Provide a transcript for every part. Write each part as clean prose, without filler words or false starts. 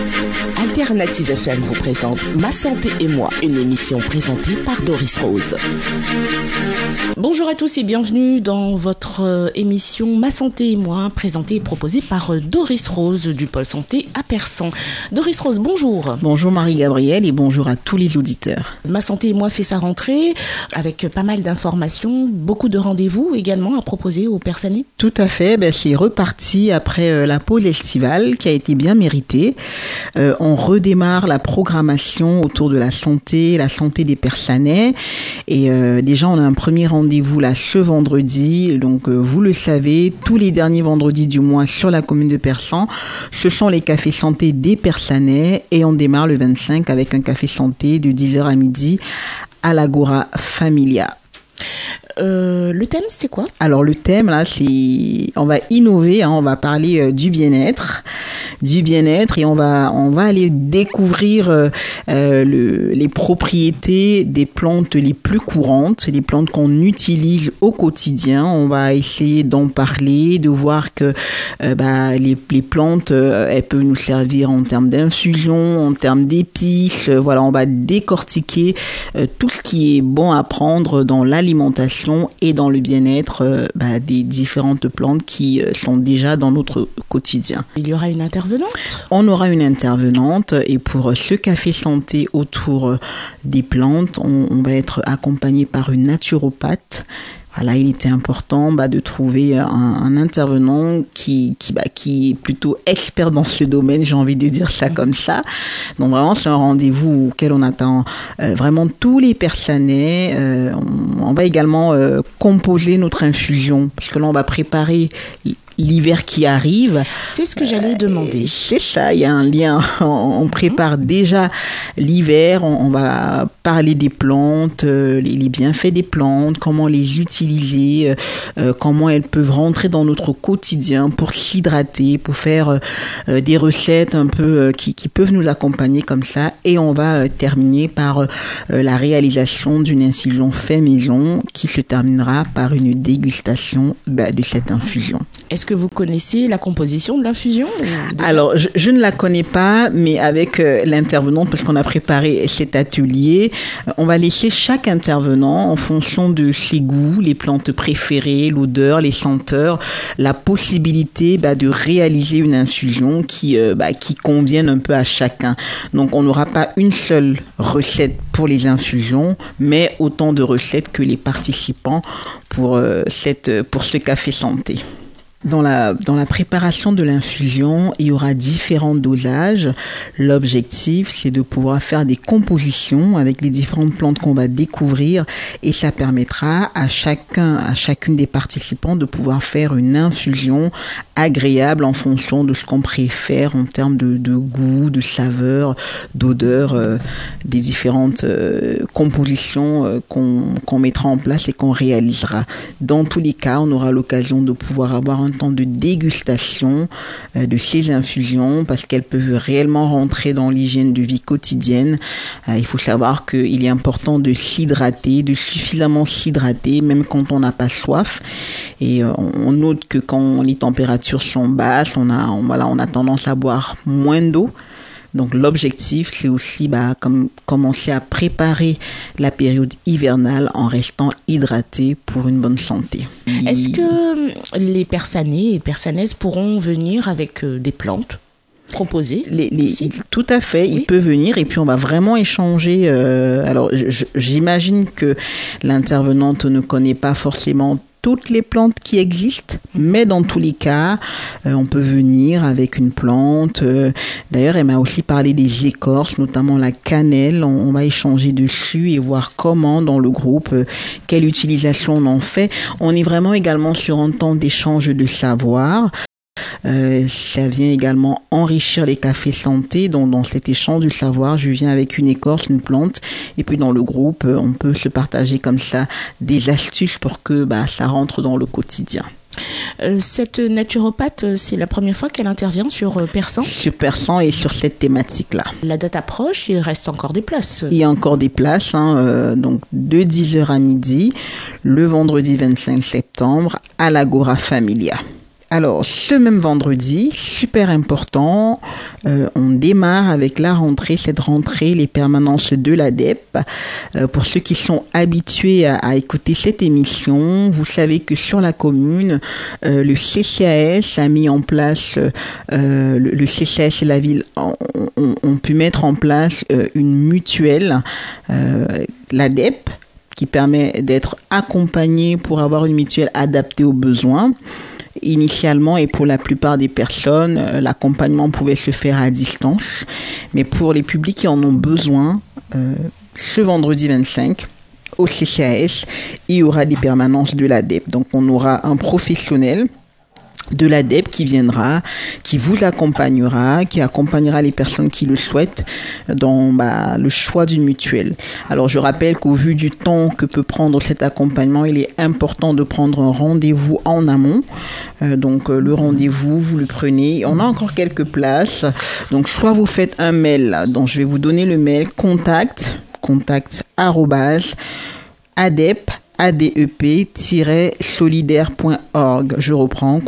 Alternative FM vous présente Ma Santé et moi, une émission présentée par Doris Rose. Bonjour à tous et bienvenue dans votre émission Ma Santé et moi, présentée et proposée par Doris Rose du pôle santé à Persan. Doris Rose, bonjour. Bonjour Marie-Gabrielle et bonjour à tous les auditeurs. Ma Santé et moi fait sa rentrée avec pas mal d'informations, beaucoup de rendez-vous également à proposer aux personnes. Tout à fait, c'est reparti après la pause estivale qui a été bien méritée. On redémarre la programmation autour de la santé des Persanais et déjà on a un premier rendez-vous là ce vendredi. Donc vous le savez, tous les derniers vendredis du mois sur la commune de Persan, ce sont les cafés santé des Persanais et on démarre le 25 avec un café santé de 10h à midi à l'Agora Familia. Le thème, c'est quoi? Alors, le thème, là, on va innover, on va parler du bien-être et on va aller découvrir les propriétés des plantes les plus courantes, les plantes qu'on utilise au quotidien. On va essayer d'en parler, de voir que les plantes, elles peuvent nous servir en termes d'infusion, en termes d'épices. Voilà, on va décortiquer tout ce qui est bon à prendre dans l'alimentation et dans le bien-être des différentes plantes qui sont déjà dans notre quotidien. Il y aura une intervenante? On aura une intervenante et pour ce café santé autour des plantes, on va être accompagné par une naturopathe. Voilà, il était important de trouver un intervenant qui est plutôt expert dans ce domaine, j'ai envie de dire ça comme ça. Donc vraiment, c'est un rendez-vous auquel on attend vraiment tous les Persanais. On va également composer notre infusion, parce que là, on va préparer l'hiver qui arrive. C'est ce que j'allais demander. C'est ça, il y a un lien. On prépare déjà l'hiver, on va parler des plantes, les bienfaits des plantes, comment les utiliser, comment elles peuvent rentrer dans notre quotidien pour s'hydrater, pour faire des recettes un peu qui peuvent nous accompagner comme ça. Et on va terminer par la réalisation d'une infusion fait maison qui se terminera par une dégustation de cette infusion. Est-ce que vous connaissez la composition de l'infusion? Alors, je ne la connais pas, mais avec l'intervenante, parce qu'on a préparé cet atelier, on va laisser chaque intervenant, en fonction de ses goûts, les plantes préférées, l'odeur, les senteurs, la possibilité de réaliser une infusion qui convienne un peu à chacun. Donc, on n'aura pas une seule recette pour les infusions, mais autant de recettes que les participants pour ce café santé. Dans la préparation de l'infusion, il y aura différents dosages. L'objectif, c'est de pouvoir faire des compositions avec les différentes plantes qu'on va découvrir et ça permettra à chacune des participants de pouvoir faire une infusion agréable en fonction de ce qu'on préfère en termes de goût, de saveur, d'odeur, des différentes compositions qu'on mettra en place et qu'on réalisera. Dans tous les cas, on aura l'occasion de pouvoir avoir un temps de dégustation de ces infusions parce qu'elles peuvent réellement rentrer dans l'hygiène de vie quotidienne. Il faut savoir qu'il est important de s'hydrater, de suffisamment s'hydrater même quand on n'a pas soif et on note que quand les températures sont basses, on a tendance à boire moins d'eau. Donc l'objectif, c'est aussi commencer à préparer la période hivernale en restant hydraté pour une bonne santé. Est-ce que les Persanais et Persanaises pourront venir avec des plantes proposées? Tout à fait, oui. Il peut venir et puis on va vraiment échanger. Alors j'imagine que l'intervenante ne connaît pas forcément toutes les plantes qui existent, mais dans tous les cas, on peut venir avec une plante. D'ailleurs, elle m'a aussi parlé des écorces, notamment la cannelle. On va échanger dessus et voir comment, dans le groupe, quelle utilisation on en fait. On est vraiment également sur un temps d'échange de savoir. Ça vient également enrichir les cafés santé. Donc, dans cet échange du savoir, je viens avec une écorce, une plante, et puis dans le groupe, on peut se partager comme ça des astuces pour que ça rentre dans le quotidien. Cette naturopathe, c'est la première fois qu'elle intervient sur Persan? Sur Persan et sur cette thématique-là. La date approche, il reste encore des places. Il y a encore des places, donc de 10h à midi, le vendredi 25 septembre, à l'Agora Familia. Alors, ce même vendredi, super important, on démarre avec cette rentrée, les permanences de l'ADEP. Pour ceux qui sont habitués à écouter cette émission, vous savez que sur la commune, le CCAS a mis en place, le CCAS et la ville ont pu mettre en place une mutuelle, l'ADEP, qui permet d'être accompagné pour avoir une mutuelle adaptée aux besoins. Initialement, et pour la plupart des personnes, l'accompagnement pouvait se faire à distance. Mais pour les publics qui en ont besoin, ce vendredi 25, au CCAS, il y aura des permanences de l'ADEP. Donc, on aura un professionnel de l'ADEP qui viendra, qui vous accompagnera, qui accompagnera les personnes qui le souhaitent dans le choix d'une mutuelle. Alors je rappelle qu'au vu du temps que peut prendre cet accompagnement, il est important de prendre un rendez-vous en amont. Donc le rendez-vous, vous le prenez. On a encore quelques places. Donc soit vous faites un mail, donc je vais vous donner le mail contact adep-solidaire.org. Je reprends,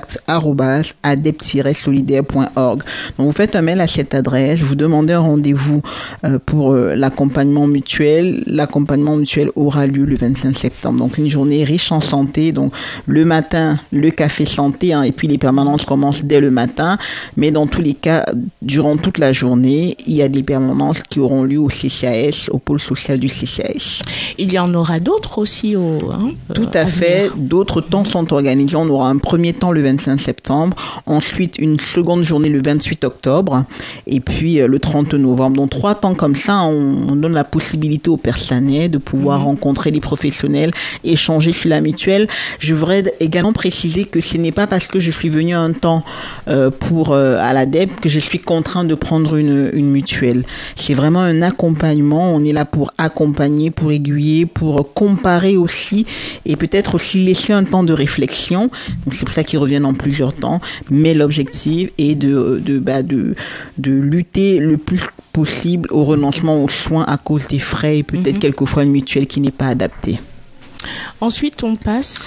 contact@adep-solidaire.org. Donc, vous faites un mail à cette adresse, vous demandez un rendez-vous pour l'accompagnement mutuel. L'accompagnement mutuel aura lieu le 25 septembre. Donc, une journée riche en santé. Donc, le matin, le café santé, et puis les permanences commencent dès le matin. Mais dans tous les cas, durant toute la journée, il y a des permanences qui auront lieu au CCAS, au pôle social du CCAS. Il y en aura d'autres aussi tout à fait. D'autres temps sont organisés. On aura un premier temps le 25 septembre, ensuite une seconde journée le 28 octobre et puis le 30 novembre. Donc 3 temps comme ça, on donne la possibilité aux personnels de pouvoir rencontrer les professionnels, échanger sur la mutuelle. Je voudrais également préciser que ce n'est pas parce que je suis venu un temps à l'ADEP que je suis contraint de prendre une mutuelle. C'est vraiment un accompagnement. On est là pour accompagner, pour aiguiller, pour comparer aussi et peut-être aussi laisser un temps de réflexion. Donc c'est pour ça qu'ils reviennent en plusieurs temps. Mais l'objectif est de lutter le plus possible au renoncement aux soins à cause des frais et peut-être quelquefois une mutuelle qui n'est pas adaptée. Ensuite, on passe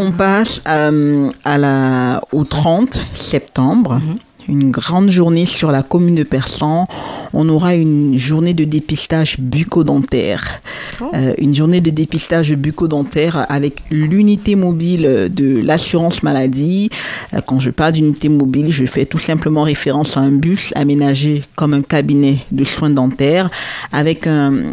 au 30 septembre. Une grande journée sur la commune de Persan. On aura une journée de dépistage bucco-dentaire. Une journée de dépistage bucco-dentaire avec l'unité mobile de l'assurance maladie. Quand je parle d'unité mobile, je fais tout simplement référence à un bus aménagé comme un cabinet de soins dentaires avec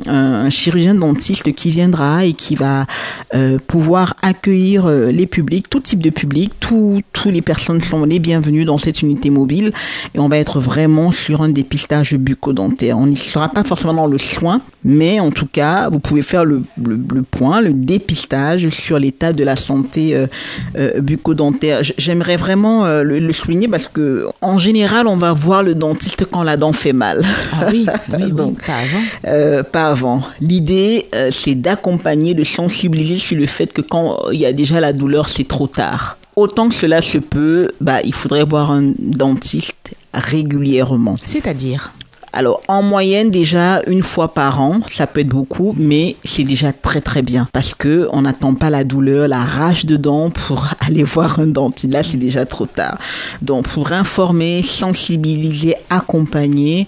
un chirurgien dentiste qui viendra et qui va pouvoir accueillir les publics, tout type de public. Tous les personnes sont les bienvenues dans cette unité mobile. Et on va être vraiment sur un dépistage bucco-dentaire. On n'y sera pas forcément dans le soin, mais en tout cas, vous pouvez faire le point, le dépistage sur l'état de la santé bucco-dentaire. J'aimerais vraiment le souligner parce que en général, on va voir le dentiste quand la dent fait mal. Ah oui, donc pas avant. Pas avant. L'idée, c'est d'accompagner, de sensibiliser sur le fait que quand il y a déjà la douleur, c'est trop tard. Autant que cela se peut, il faudrait voir un dentiste régulièrement. C'est-à-dire ? Alors, en moyenne, déjà, 1 fois par an, ça peut être beaucoup, mais c'est déjà très très bien parce que on n'attend pas la douleur, la rage de dents pour aller voir un dentiste. Là, c'est déjà trop tard. Donc, pour informer, sensibiliser, accompagner,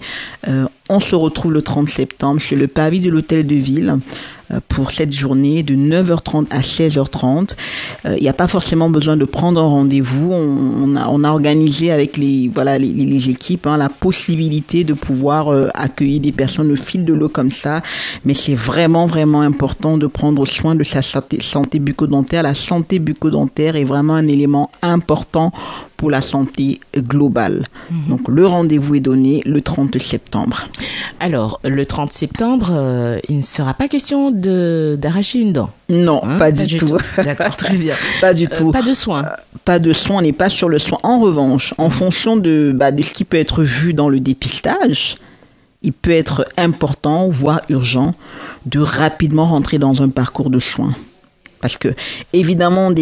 on se retrouve le 30 septembre chez le pavis de l'hôtel de ville pour cette journée de 9h30 à 16h30. Il n'y a pas forcément besoin de prendre un rendez-vous. On a organisé avec les équipes la possibilité de pouvoir accueillir des personnes au fil de l'eau comme ça. Mais c'est vraiment, vraiment important de prendre soin de sa santé bucco-dentaire. La santé bucco-dentaire est vraiment un élément important pour la santé globale. Donc, le rendez-vous est donné le 30 septembre. Alors, le 30 septembre, il ne sera pas question d'arracher une dent. Non, pas du tout. D'accord, très bien. Pas du tout. Pas de soins. Pas de soins, on n'est pas sur le soin. En revanche, en fonction de ce qui peut être vu dans le dépistage, il peut être important, voire urgent, de rapidement rentrer dans un parcours de soins. Parce que, évidemment,